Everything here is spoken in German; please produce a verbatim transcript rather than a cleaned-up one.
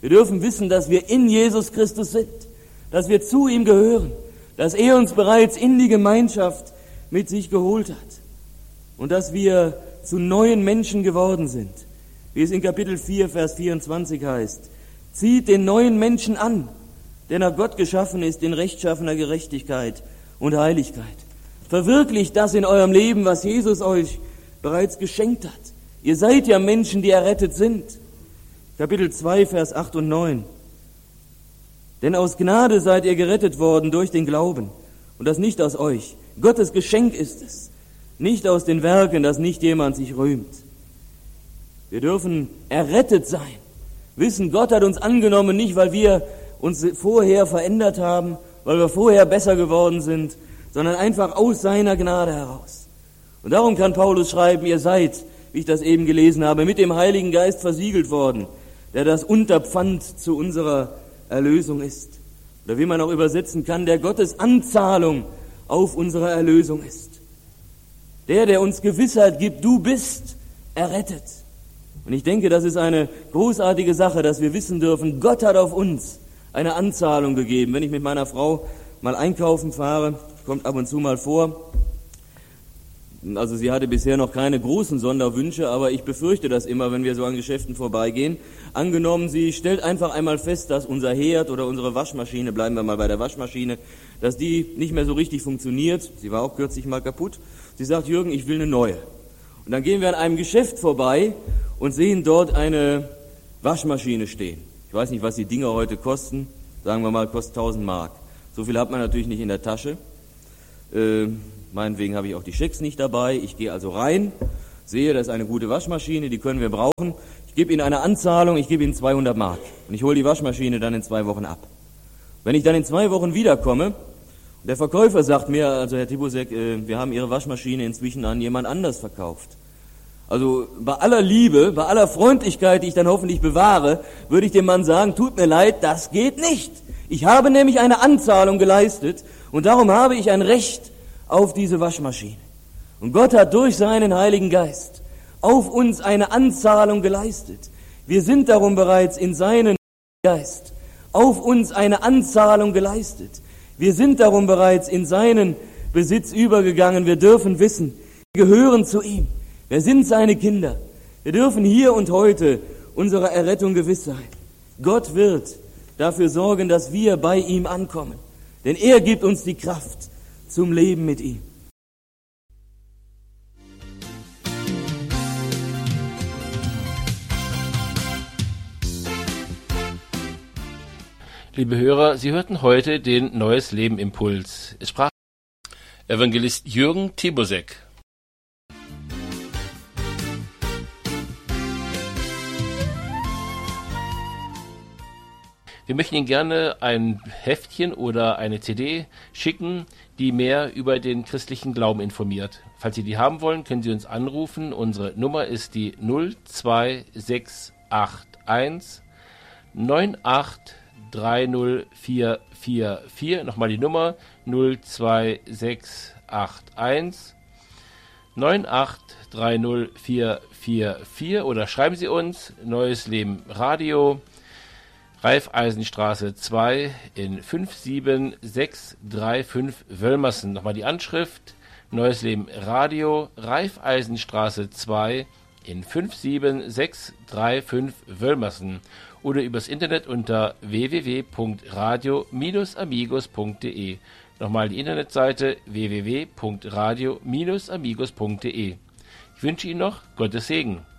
Wir dürfen wissen, dass wir in Jesus Christus sind, dass wir zu ihm gehören, dass er uns bereits in die Gemeinschaft mit sich geholt hat und dass wir zu neuen Menschen geworden sind, wie es in Kapitel vier, Vers vierundzwanzig heißt. Zieht den neuen Menschen an, der nach Gott geschaffen ist in rechtschaffener Gerechtigkeit und Heiligkeit. Verwirklicht das in eurem Leben, was Jesus euch bereits geschenkt hat. Ihr seid ja Menschen, die errettet sind. Kapitel zwei, Vers acht und neun. Denn aus Gnade seid ihr gerettet worden durch den Glauben, und das nicht aus euch. Gottes Geschenk ist es, nicht aus den Werken, dass nicht jemand sich rühmt. Wir dürfen errettet sein, wissen, Gott hat uns angenommen, nicht weil wir uns vorher verändert haben, weil wir vorher besser geworden sind, sondern einfach aus seiner Gnade heraus. Und darum kann Paulus schreiben, ihr seid, wie ich das eben gelesen habe, mit dem Heiligen Geist versiegelt worden, der das Unterpfand zu unserer Erlösung ist. Oder wie man auch übersetzen kann, der Gottes Anzahlung auf unsere Erlösung ist. Der, der uns Gewissheit gibt, du bist errettet. Und ich denke, das ist eine großartige Sache, dass wir wissen dürfen, Gott hat auf uns eine Anzahlung gegeben. Wenn ich mit meiner Frau mal einkaufen fahre, kommt ab und zu mal vor, also sie hatte bisher noch keine großen Sonderwünsche, aber ich befürchte das immer, wenn wir so an Geschäften vorbeigehen. Angenommen, sie stellt einfach einmal fest, dass unser Herd oder unsere Waschmaschine, bleiben wir mal bei der Waschmaschine, dass die nicht mehr so richtig funktioniert. Sie war auch kürzlich mal kaputt. Sie sagt, Jürgen, ich will eine neue. Und dann gehen wir an einem Geschäft vorbei und sehen dort eine Waschmaschine stehen. Ich weiß nicht, was die Dinger heute kosten. Sagen wir mal, kostet tausend Mark. So viel hat man natürlich nicht in der Tasche. Äh, meinetwegen habe ich auch die Schecks nicht dabei. Ich gehe also rein, sehe, das ist eine gute Waschmaschine, die können wir brauchen. Ich gebe Ihnen eine Anzahlung, ich gebe Ihnen zweihundert Mark. Und ich hole die Waschmaschine dann in zwei Wochen ab. Wenn ich dann in zwei Wochen wiederkomme, der Verkäufer sagt mir, also Herr Tibusek, äh, wir haben Ihre Waschmaschine inzwischen an jemand anders verkauft. Also bei aller Liebe, bei aller Freundlichkeit, die ich dann hoffentlich bewahre, würde ich dem Mann sagen, tut mir leid, das geht nicht. Ich habe nämlich eine Anzahlung geleistet und darum habe ich ein Recht auf diese Waschmaschine. Und Gott hat durch seinen Heiligen Geist auf uns eine Anzahlung geleistet. Wir sind darum bereits in seinen Geist auf uns eine Anzahlung geleistet. Wir sind darum bereits in seinen Besitz übergegangen. Wir dürfen wissen, wir gehören zu ihm. Wir sind seine Kinder. Wir dürfen hier und heute unserer Errettung gewiss sein. Gott wird dafür sorgen, dass wir bei ihm ankommen. Denn er gibt uns die Kraft zum Leben mit ihm. Liebe Hörer, Sie hörten heute den Neues Leben Impuls. Es sprach Evangelist Jürgen Tibusek. Wir möchten Ihnen gerne ein Heftchen oder eine C D schicken, die mehr über den christlichen Glauben informiert. Falls Sie die haben wollen, können Sie uns anrufen. Unsere Nummer ist die null zwei sechs acht eins neun acht drei null vier vier vier. Nochmal die Nummer null zwei sechs acht eins neun acht drei null vier vier vier oder schreiben Sie uns Neues Leben Radio, Raiffeisenstraße zwei in fünf sieben sechs drei fünf Wölmersen. Nochmal die Anschrift, Neues Leben Radio, Raiffeisenstraße zwei in fünf sieben sechs drei fünf Wölmersen oder übers Internet unter w w w punkt radio Bindestrich amigos punkt d e. Nochmal die Internetseite w w w punkt radio Bindestrich amigos punkt d e. Ich wünsche Ihnen noch Gottes Segen.